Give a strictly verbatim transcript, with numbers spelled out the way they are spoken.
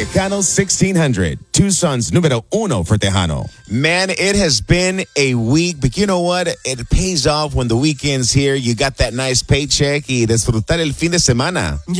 Tejano sixteen hundred, Tucson's número uno for Tejano. Man, it has been a week, but you know what? It pays off when the weekend's here. You got that nice paycheck y disfrutar el fin de semana.